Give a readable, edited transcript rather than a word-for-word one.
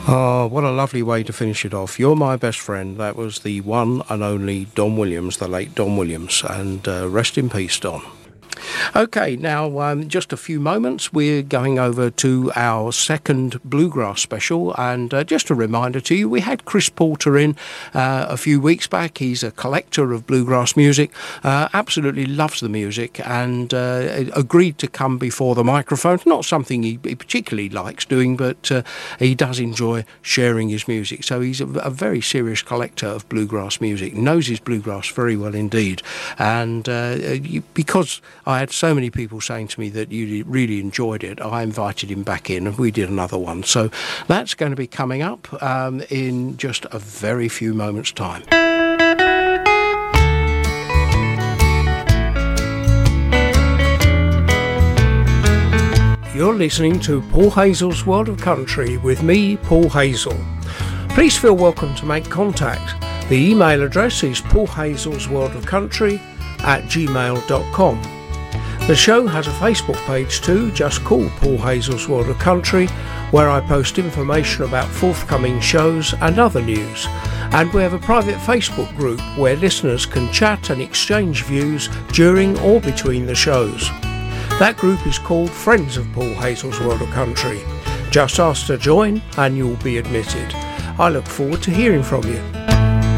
Oh, what a lovely way to finish it off. You're My Best Friend. That was the one and only Don Williams, the late Don Williams. And rest in peace, Don. Okay, now just a few moments, we're going over to our second Bluegrass special, and just a reminder to you, we had Chris Porter in a few weeks back. He's a collector of bluegrass music, absolutely loves the music, and agreed to come before the microphone. Not something he particularly likes doing, but he does enjoy sharing his music. So he's a very serious collector of bluegrass music, knows his bluegrass very well indeed, and because I had so many people saying to me that you really enjoyed it, I invited him back in and we did another one. So that's going to be coming up in just a very few moments' time. You're listening to Paul Hazel's World of Country with me, Paul Hazel. Please feel welcome to make contact. The email address is paulhazelsworldofcountry@gmail.com. The show has a Facebook page too, just called Paul Hazel's World of Country, where I post information about forthcoming shows and other news. And we have a private Facebook group where listeners can chat and exchange views during or between the shows. That group is called Friends of Paul Hazel's World of Country. Just ask to join and you'll be admitted. I look forward to hearing from you.